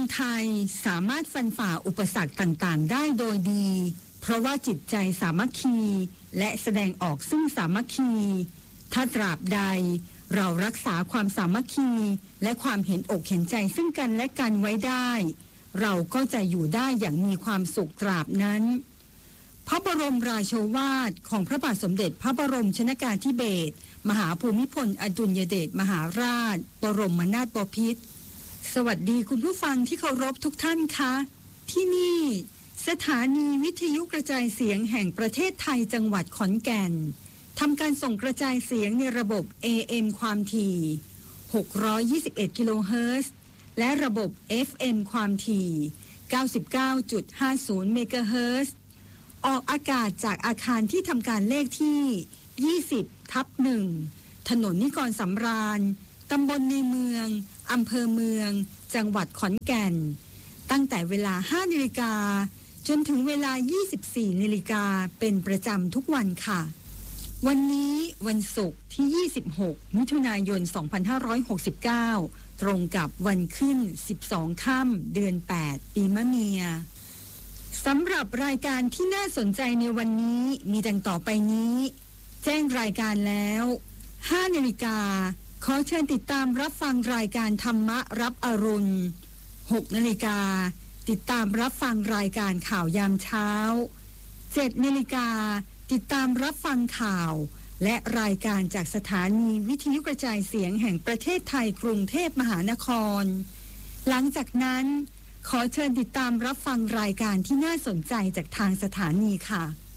ไทยสามารถฟันฝ่าอุปสรรคต่างๆได้โดยดีเพราะว่าจิตใจสามัคคีและแสดงออกซึ่งสามัคคีถ้าตราบใดเรารักษาความสามัคคีและความเห็นอกเห็นใจซึ่งกันและกันไว้ได้เราก็จะอยู่ได้อย่างมีความสุขตราบนั้นพระบรมราโชวาทของพระบาทสมเด็จพระบรมชนกาธิเบศรมหาภูมิพลอดุลยเดชมหาราชบรมนาถบพิตรสวัสดีคุณผู้ฟังที่เคารพทุกท่านคะที่นี่สถานีวิทยุกระจายเสียงแห่งประเทศไทยจังหวัดขอนแก่นทำการส่งกระจายเสียงในระบบ AM ความถี่621กิโลเฮิรตซ์และระบบ FM ความถี่ 99.50 เมกะเฮิรตซ์ออกอากาศจากอาคารที่ทำการเลขที่20/1ถนนนิกรสำราญตำบลในเมืองอำเภอเมืองจังหวัดขอนแก่นตั้งแต่เวลา 5 นาฬิกาจนถึงเวลา 24 นาฬิกาเป็นประจำทุกวันค่ะวันนี้วันศุกร์ที่ 26 มิถุนายน 2569 ตรงกับวันขึ้น 12 ค่ำเดือน 8 ปีมะเมียสำหรับรายการที่น่าสนใจในวันนี้มีดังต่อไปนี้แจ้งรายการแล้ว 5 นาฬิกาขอเชิญติดตามรับฟังรายการธรรมะรับอรุณ 6 นาฬิกาติดตามรับฟังรายการข่าวยามเช้า 7 นาฬิกาติดตามรับฟังข่าวและรายการจากสถานีวิทยุกระจายเสียงแห่งประเทศไทยกรุงเทพมหานครหลังจากนั้นขอเชิญติดตามรับฟังรายการที่น่าสนใจจากทางสถานีค่ะ